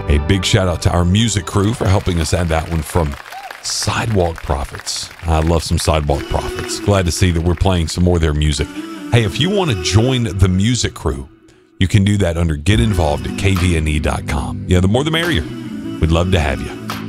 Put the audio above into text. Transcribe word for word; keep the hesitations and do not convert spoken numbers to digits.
A big shout out to our music crew for helping us add that one from Sidewalk Prophets. I love some Sidewalk Prophets. Glad to see that we're playing some more of their music. Hey, if you want to join the music crew, you can do that under Get Involved at K V N E dot com. Yeah, the more the merrier. We'd love to have you.